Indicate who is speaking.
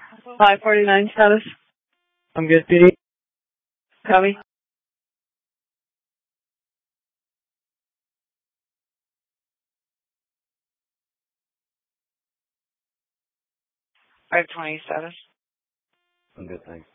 Speaker 1: 549 status. I'm good, PD. Copy. 520 status.
Speaker 2: I'm good, thanks.